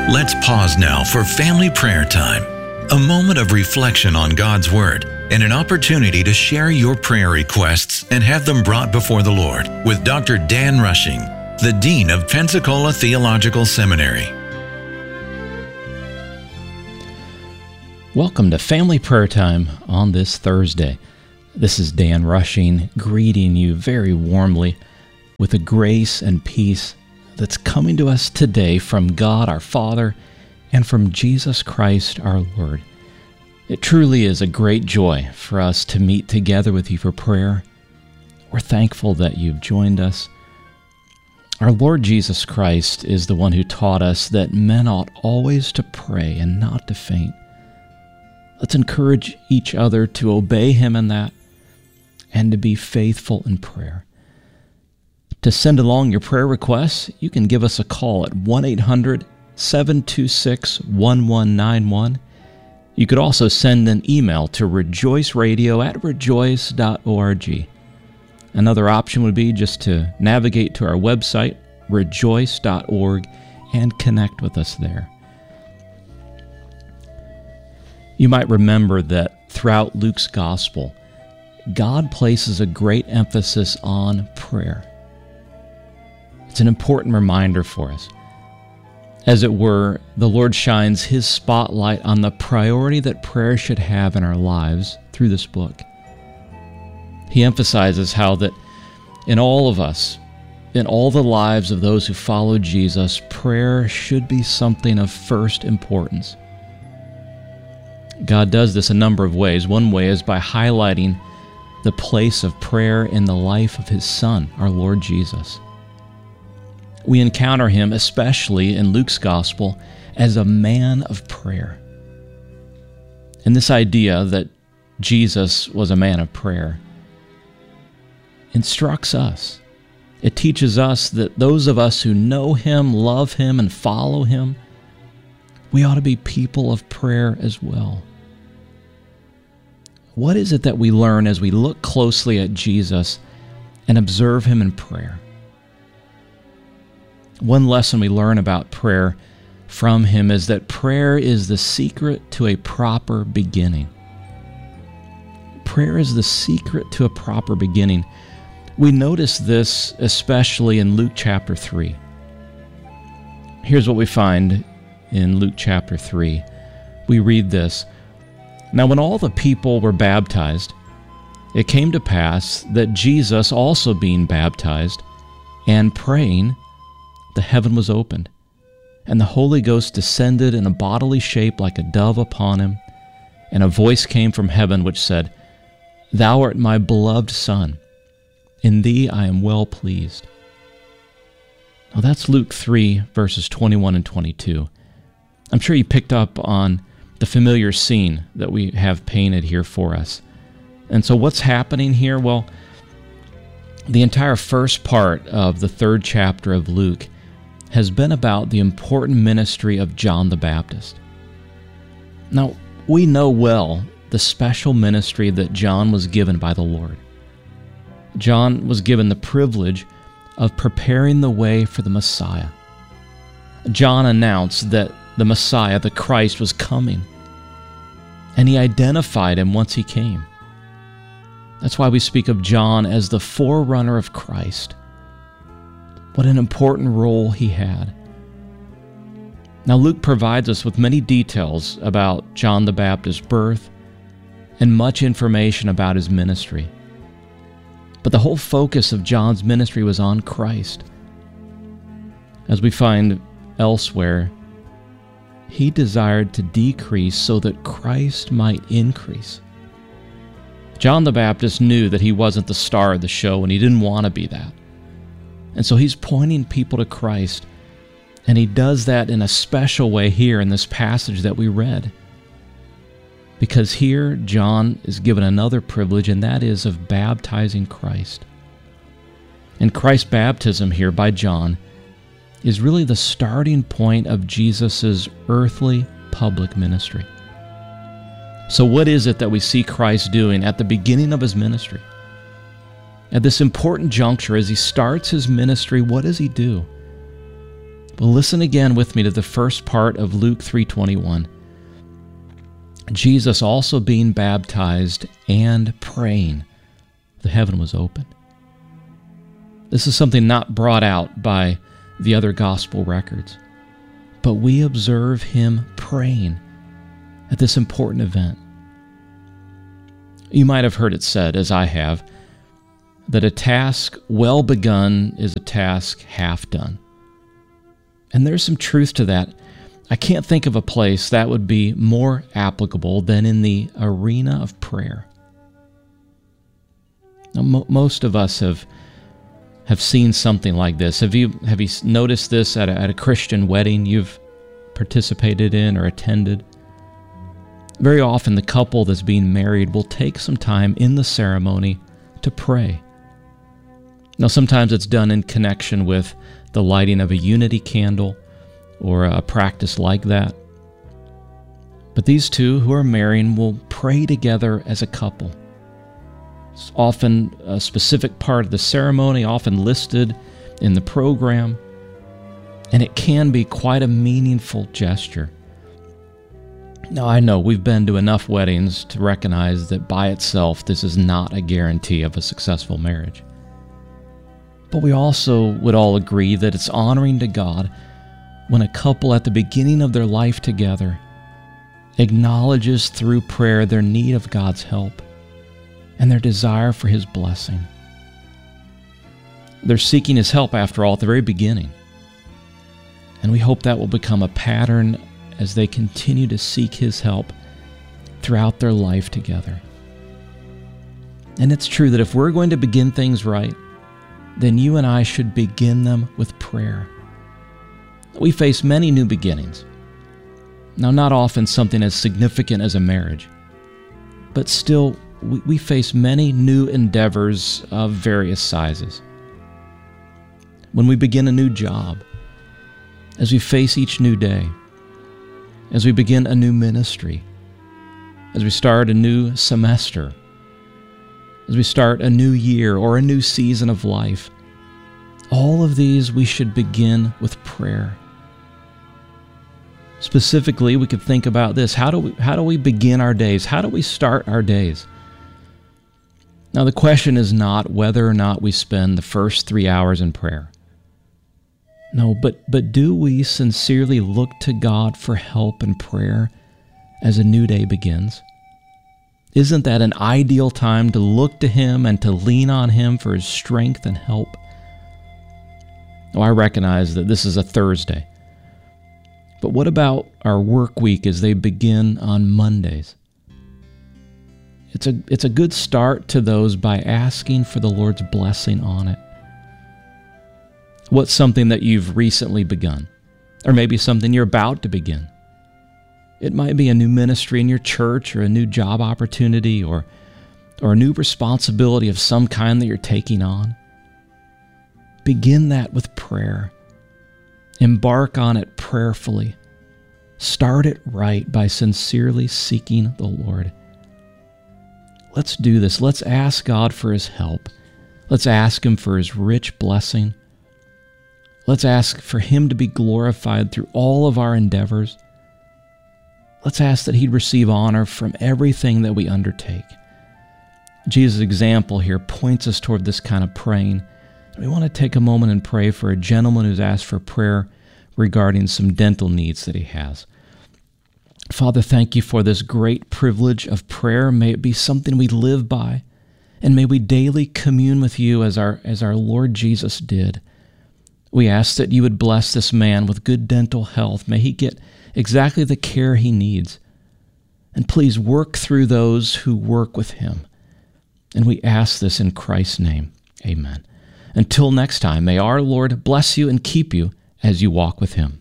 Let's pause now for family prayer time, a moment of reflection on God's Word and an opportunity to share your prayer requests and have them brought before the Lord with Dr. Dan Rushing, the Dean of Pensacola Theological Seminary. Welcome to Family Prayer Time on this Thursday. This is Dan Rushing, greeting you very warmly with the grace and peace that's coming to us today from God our Father and from Jesus Christ our Lord. It truly is a great joy for us to meet together with you for prayer. We're thankful that you've joined us. Our Lord Jesus Christ is the one who taught us that men ought always to pray and not to faint. Let's encourage each other to obey Him in that and to be faithful in prayer. To send along your prayer requests, you can give us a call at 1-800-726-1191. You could also send an email to rejoiceradio@rejoice.org. Another option would be just to navigate to our website, rejoice.org, and connect with us there. You might remember that throughout Luke's Gospel, God places a great emphasis on prayer. It's an important reminder for us. As it were, the Lord shines His spotlight on the priority that prayer should have in our lives through this book. He emphasizes how that in all of us, in all the lives of those who follow Jesus, prayer should be something of first importance. God does this a number of ways. One way is by highlighting the place of prayer in the life of His Son, our Lord Jesus. We encounter Him, especially in Luke's Gospel, as a man of prayer. And this idea that Jesus was a man of prayer instructs us. It teaches us that those of us who know Him, love Him, and follow Him, we ought to be people of prayer as well. What is it that we learn as we look closely at Jesus and observe Him in prayer? One lesson we learn about prayer from Him is that prayer is the secret to a proper beginning. Prayer is the secret to a proper beginning. We notice this especially in Luke chapter 3. Here's what we find in Luke chapter 3. We read this. Now when all the people were baptized, it came to pass that Jesus also being baptized and praying, the heaven was opened, and the Holy Ghost descended in a bodily shape like a dove upon him, and a voice came from heaven which said, Thou art my beloved Son, in thee I am well pleased. Now that's Luke 3, verses 21 and 22. I'm sure you picked up on the familiar scene that we have painted here for us. And so what's happening here? Well, the entire first part of the third chapter of Luke has been about the important ministry of John the Baptist. Now, we know well the special ministry that John was given by the Lord. John was given the privilege of preparing the way for the Messiah. John announced that the Messiah, the Christ, was coming, and he identified Him once He came. That's why we speak of John as the forerunner of Christ. What an important role he had. Now Luke provides us with many details about John the Baptist's birth and much information about his ministry. But the whole focus of John's ministry was on Christ. As we find elsewhere, he desired to decrease so that Christ might increase. John the Baptist knew that he wasn't the star of the show, and he didn't want to be that. And so he's pointing people to Christ, and he does that in a special way here in this passage that we read. Because here, John is given another privilege, and that is of baptizing Christ. And Christ's baptism here by John is really the starting point of Jesus' earthly public ministry. So what is it that we see Christ doing at the beginning of His ministry? At this important juncture, as He starts His ministry, what does He do? Well, listen again with me to the first part of Luke 3:21. Jesus also being baptized and praying, the heaven was opened. This is something not brought out by the other gospel records, but we observe him praying at this important event. You might have heard it said, as I have, that a task well begun is a task half done. And there's some truth to that. I can't think of a place that would be more applicable than in the arena of prayer. Now, most of us have seen something like this. Have you noticed this at a Christian wedding you've participated in or attended? Very often the couple that's being married will take some time in the ceremony to pray. Now, sometimes it's done in connection with the lighting of a unity candle or a practice like that. But these two who are marrying will pray together as a couple. It's often a specific part of the ceremony, often listed in the program, and it can be quite a meaningful gesture. Now, I know we've been to enough weddings to recognize that by itself this is not a guarantee of a successful marriage. But we also would all agree that it's honoring to God when a couple at the beginning of their life together acknowledges through prayer their need of God's help and their desire for His blessing. They're seeking His help, after all, at the very beginning. And we hope that will become a pattern as they continue to seek His help throughout their life together. And it's true that if we're going to begin things right, then you and I should begin them with prayer. We face many new beginnings. Now, not often something as significant as a marriage, but still, we face many new endeavors of various sizes. When we begin a new job, as we face each new day, as we begin a new ministry, as we start a new semester, as we start a new year or a new season of life, all of these we should begin with prayer. Specifically, we could think about this. How do we begin our days? How do we start our days? Now, the question is not whether or not we spend the first 3 hours in prayer. No, but do we sincerely look to God for help and prayer as a new day begins? Isn't that an ideal time to look to Him and to lean on Him for His strength and help? Oh, I recognize that this is a Thursday. But what about our work week as they begin on Mondays? It's a good start to those by asking for the Lord's blessing on it. What's something that you've recently begun? Or maybe something you're about to begin? It might be a new ministry in your church, or a new job opportunity, or a new responsibility of some kind that you're taking on. Begin that with prayer. Embark on it prayerfully. Start it right by sincerely seeking the Lord. Let's do this. Let's ask God for His help. Let's ask Him for His rich blessing. Let's ask for Him to be glorified through all of our endeavors. Let's ask that He'd receive honor from everything that we undertake. Jesus' example here points us toward this kind of praying. We want to take a moment and pray for a gentleman who's asked for prayer regarding some dental needs that he has. Father, thank You for this great privilege of prayer. May it be something we live by, and may we daily commune with You as our Lord Jesus did. We ask that You would bless this man with good dental health. May he get exactly the care he needs. And please work through those who work with him. And we ask this in Christ's name. Amen. Until next time, may our Lord bless you and keep you as you walk with Him.